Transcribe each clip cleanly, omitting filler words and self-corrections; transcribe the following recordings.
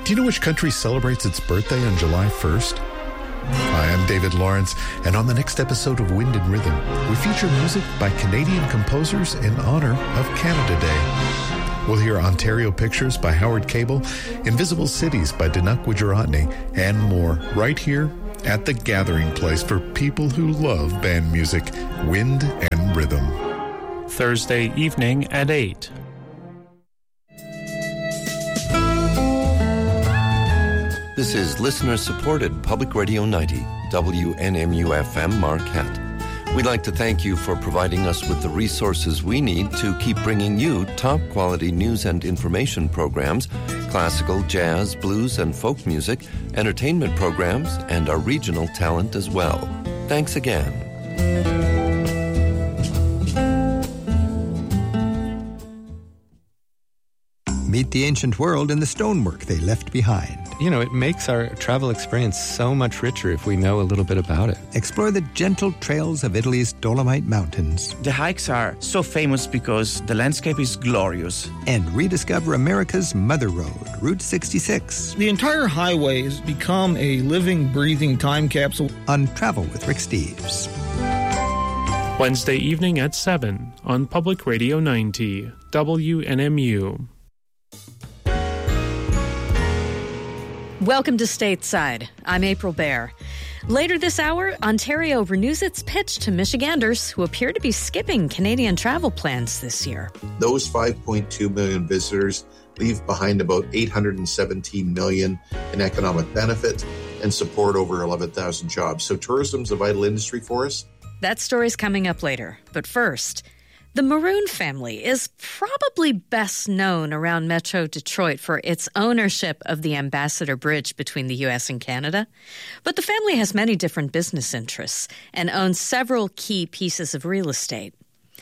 Do you know which country celebrates its birthday on July 1st? Hi, I'm David Lawrence, and on the next episode of Wind and Rhythm, we feature music by Canadian composers in honor of Canada Day. We'll hear Ontario Pictures by Howard Cable, Invisible Cities by Dinuk Gujaratney, and more right here at the gathering place for people who love band music, Wind and Rhythm. Thursday evening at 8. This is listener-supported Public Radio 90, WNMU-FM Marquette. We'd like to thank you for providing us with the resources we need to keep bringing you top-quality news and information programs, classical, jazz, blues, and folk music, entertainment programs, and our regional talent as well. Thanks again. Meet the ancient world and the stonework they left behind. You know, it makes our travel experience so much richer if we know a little bit about it. Explore the gentle trails of Italy's Dolomite Mountains. The hikes are so famous because the landscape is glorious. And rediscover America's Mother Road, Route 66. The entire highway has become a living, breathing time capsule. On Travel with Rick Steves. Wednesday evening at 7 on Public Radio 90, WNMU. Welcome to Stateside. I'm April Baer. Later this hour, Ontario renews its pitch to Michiganders who appear to be skipping Canadian travel plans this year. Those 5.2 million visitors leave behind about $817 million in economic benefit and support over 11,000 jobs. So tourism's a vital industry for us. That story's coming up later. But first, the Maroon family is probably best known around Metro Detroit for its ownership of the Ambassador Bridge between the U.S. and Canada. But the family has many different business interests and owns several key pieces of real estate.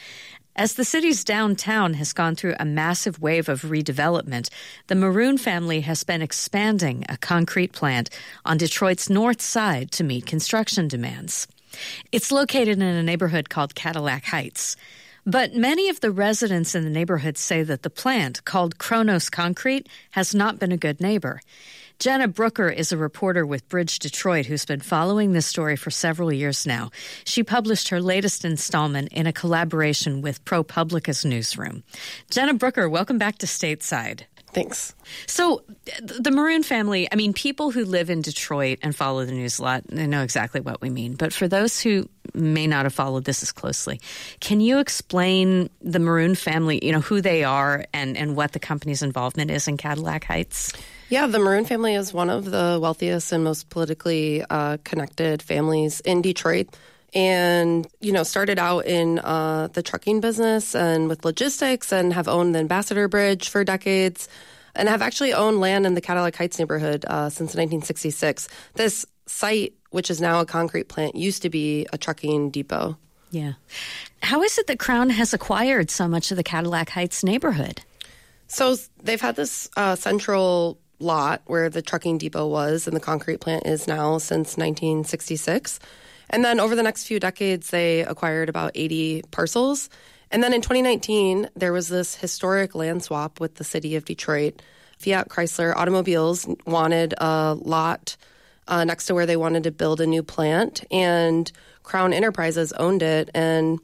As the city's downtown has gone through a massive wave of redevelopment, the Maroon family has been expanding a concrete plant on Detroit's north side to meet construction demands. It's located in a neighborhood called Cadillac Heights. But many of the residents in the neighborhood say that the plant, called Kronos Concrete, has not been a good neighbor. Jenna Brooker is a reporter with Bridge Detroit who's been following this story for several years now. She published her latest installment in a collaboration with ProPublica's newsroom. Jenna Brooker, welcome back to Stateside. Thanks. So the Maroon family, I mean, people who live in Detroit and follow the news a lot, they know exactly what we mean. But for those who may not have followed this as closely, can you explain the Maroon family, you know, who they are and what the company's involvement is in Cadillac Heights? Yeah, the Maroon family is one of the wealthiest and most politically connected families in Detroit. And, you know, started out in the trucking business and with logistics and have owned the Ambassador Bridge for decades and have actually owned land in the Cadillac Heights neighborhood since 1966. This site, which is now a concrete plant, used to be a trucking depot. Yeah. How is it that Crown has acquired so much of the Cadillac Heights neighborhood? So they've had this central lot where the trucking depot was and the concrete plant is now since 1966. And then over the next few decades, they acquired about 80 parcels. And then in 2019, there was this historic land swap with the city of Detroit. Fiat Chrysler Automobiles wanted a lot next to where they wanted to build a new plant, and Crown Enterprises owned it. And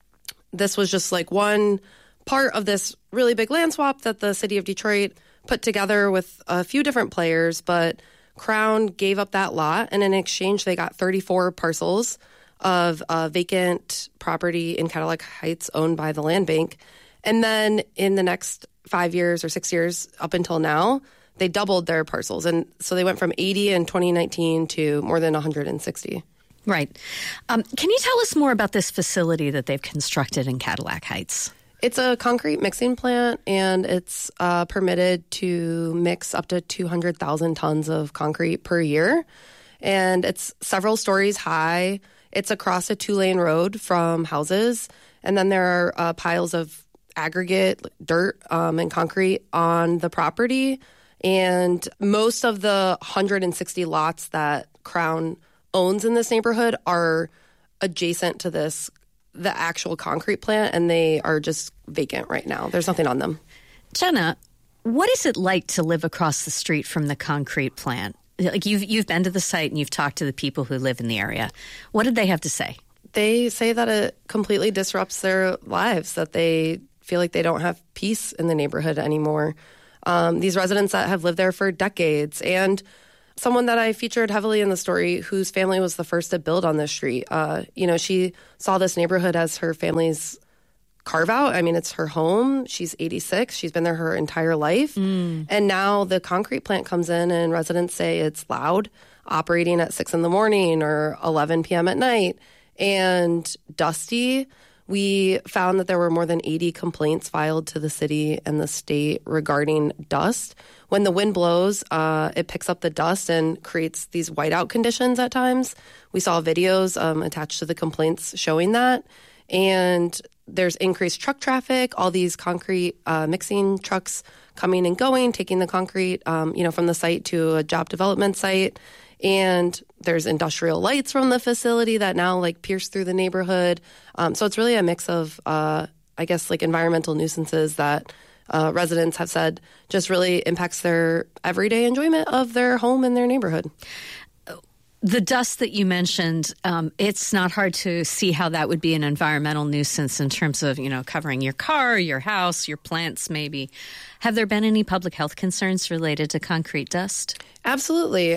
this was just like one part of this really big land swap that the city of Detroit put together with a few different players, but Crown gave up that lot, and in exchange, they got 34 parcels of vacant property in Cadillac Heights owned by the land bank. And then in the next 5 years or 6 years up until now, they doubled their parcels. And so they went from 80 in 2019 to more than 160. Right. Can you tell us more about this facility that they've constructed in Cadillac Heights? It's a concrete mixing plant, and it's permitted to mix up to 200,000 tons of concrete per year. And it's several stories high. It's across a 2-lane road from houses. And then there are piles of aggregate, dirt, and concrete on the property. And most of the 160 lots that Crown owns in this neighborhood are adjacent to the actual concrete plant, and they are just vacant right now. There's nothing on them. Jenna, What is it like to live across the street from the concrete plant? Like you've been to the site and you've talked to the people who live in the area. What did they have to say? They say that it completely disrupts their lives, that they feel like they don't have peace in the neighborhood anymore. These residents that have lived there for decades, and someone that I featured heavily in the story whose family was the first to build on this street. She saw this neighborhood as her family's carve out. I mean, it's her home. She's 86. She's been there her entire life. And now the concrete plant comes in and residents say it's loud, operating at 6 in the morning or 11 p.m. at night, and dusty. We found that there were more than 80 complaints filed to the city and the state regarding dust. When the wind blows, it picks up the dust and creates these whiteout conditions at times. We saw videos attached to the complaints showing that. And there's increased truck traffic, all these concrete mixing trucks coming and going, taking the concrete, from the site to a job development site. And there's industrial lights from the facility that now pierce through the neighborhood. So it's really a mix of, environmental nuisances that residents have said just really impacts their everyday enjoyment of their home and their neighborhood. The dust that you mentioned, it's not hard to see how that would be an environmental nuisance in terms of, covering your car, your house, your plants maybe. Have there been any public health concerns related to concrete dust? Absolutely.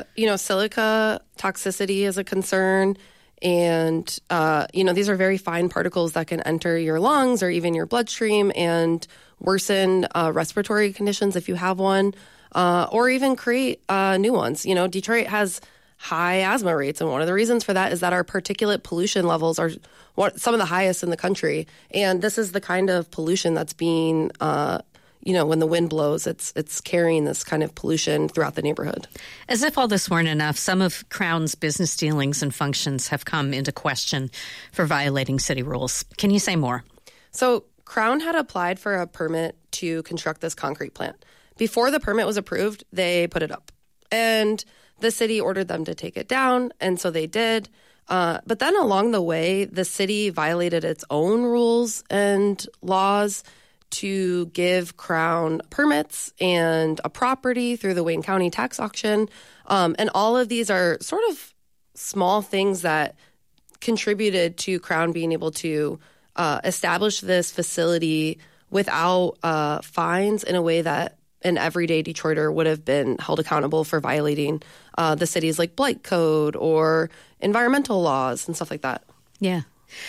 Silica toxicity is a concern. And, these are very fine particles that can enter your lungs or even your bloodstream and worsen respiratory conditions if you have one, or even create new ones. Detroit has high asthma rates, and one of the reasons for that is that our particulate pollution levels are some of the highest in the country. And this is the kind of pollution that's being, when the wind blows, it's carrying this kind of pollution throughout the neighborhood. As if all this weren't enough, some of Crown's business dealings and functions have come into question for violating city rules. Can you say more? So Crown had applied for a permit to construct this concrete plant. Before the permit was approved, they put it up. And the city ordered them to take it down, and so they did. But then along the way, the city violated its own rules and laws to give Crown permits and a property through the Wayne County tax auction. And all of these are sort of small things that contributed to Crown being able to establish this facility without fines in a way that an everyday Detroiter would have been held accountable for violating the city's blight code or environmental laws and stuff like that. Yeah.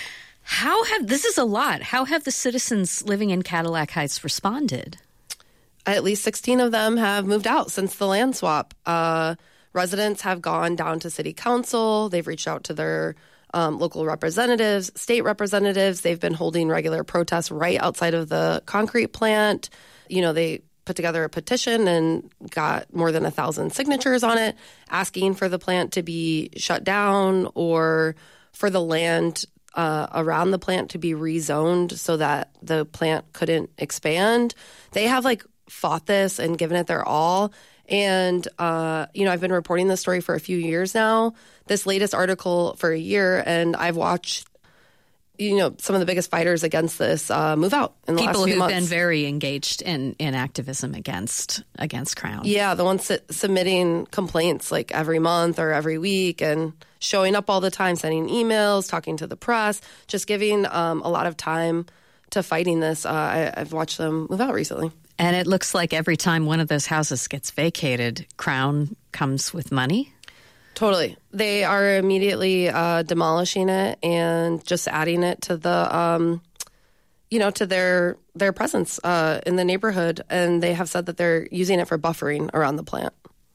This is a lot. How have the citizens living in Cadillac Heights responded? At least 16 of them have moved out since the land swap. Residents have gone down to city council. They've reached out to their local representatives, state representatives. They've been holding regular protests right outside of the concrete plant. They put together a petition and got more than 1,000 signatures on it, asking for the plant to be shut down or for the land around the plant to be rezoned so that the plant couldn't expand. They have fought this and given it their all. And, I've been reporting this story for a few years now, this latest article for a year, and I've watched some of the biggest fighters against this move out in the last few months. People who've been very engaged in activism against Crown. Yeah, the ones submitting complaints every month or every week and showing up all the time, sending emails, talking to the press, just giving a lot of time to fighting this. I've watched them move out recently. And it looks like every time one of those houses gets vacated, Crown comes with money? Totally. They are immediately demolishing it and just adding it to the, to their presence in the neighborhood. And they have said that they're using it for buffering around the plant.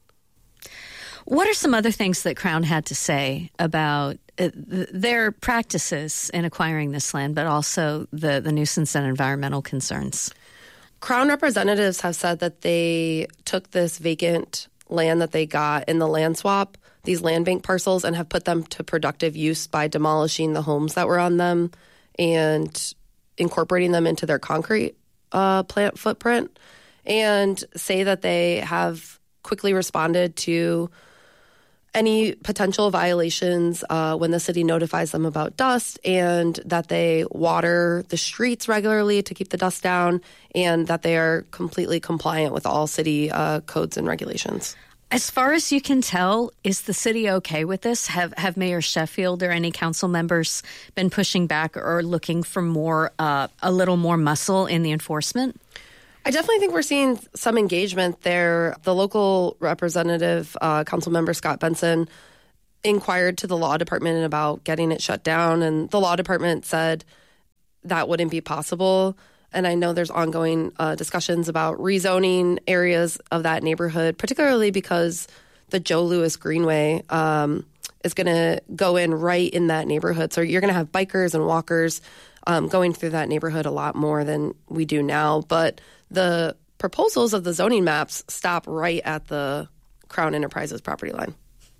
What are some other things that Crown had to say about their practices in acquiring this land, but also the nuisance and environmental concerns? Crown representatives have said that they took this vacant land that they got in the land swap, these land bank parcels, and have put them to productive use by demolishing the homes that were on them and incorporating them into their concrete plant footprint, and say that they have quickly responded to any potential violations when the city notifies them about dust, and that they water the streets regularly to keep the dust down, and that they are completely compliant with all city codes and regulations. As far as you can tell, is the city okay with this? Have Mayor Sheffield or any council members been pushing back or looking for more, a little more muscle in the enforcement? I definitely think we're seeing some engagement there. The local representative, council member Scott Benson, inquired to the law department about getting it shut down, and the law department said that wouldn't be possible. And I know there's ongoing discussions about rezoning areas of that neighborhood, particularly because the Joe Louis Greenway is going to go in right in that neighborhood. So you're going to have bikers and walkers going through that neighborhood a lot more than we do now. But the proposals of the zoning maps stop right at the Crown Enterprises property line.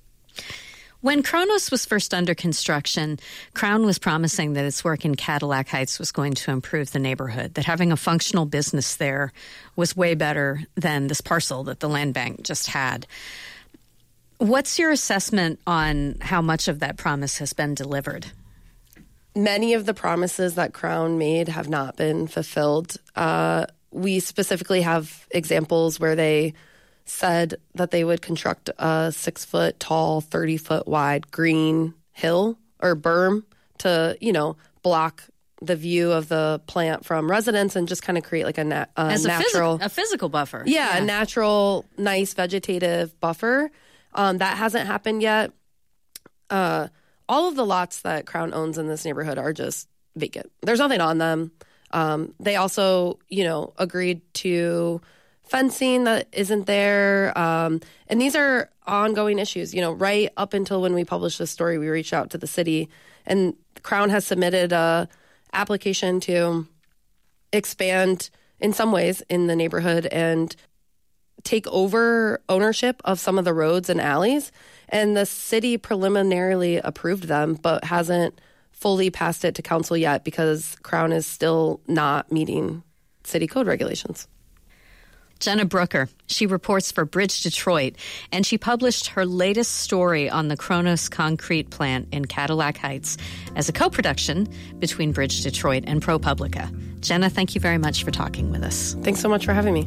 When Kronos was first under construction, Crown was promising that its work in Cadillac Heights was going to improve the neighborhood, that having a functional business there was way better than this parcel that the land bank just had. What's your assessment on how much of that promise has been delivered? Many of the promises that Crown made have not been fulfilled. We specifically have examples where they said that they would construct a 6-foot tall, 30-foot wide green hill or berm to, block the view of the plant from residents and just kind of create like a natural... a physical buffer. Yeah, a natural, nice vegetative buffer. That hasn't happened yet. All of the lots that Crown owns in this neighborhood are just vacant. There's nothing on them. They also, agreed to fencing that isn't there. And these are ongoing issues. Right up until when we published this story, we reached out to the city, and Crown has submitted a application to expand in some ways in the neighborhood and take over ownership of some of the roads and alleys. And the city preliminarily approved them, but hasn't fully passed it to council yet because Crown is still not meeting city code regulations. Jenna Brooker, she reports for Bridge Detroit, and she published her latest story on the Kronos concrete plant in Cadillac Heights as a co-production between Bridge Detroit and ProPublica. Jenna, thank you very much for talking with us. Thanks so much for having me.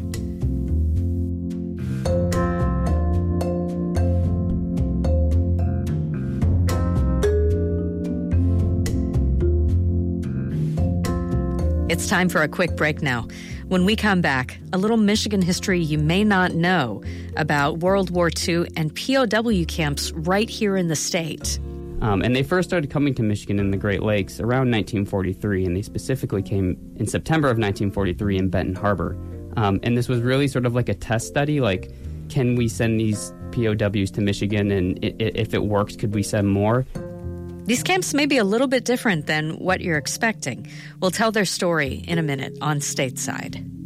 It's time for a quick break now. When we come back, a little Michigan history you may not know about World War II and POW camps right here in the state. And they first started coming to Michigan in the Great Lakes around 1943, and they specifically came in September of 1943 in Benton Harbor. And this was really sort of like a test study, like, can we send these POWs to Michigan, and if it works, could we send more? These camps may be a little bit different than what you're expecting. We'll tell their story in a minute on Stateside.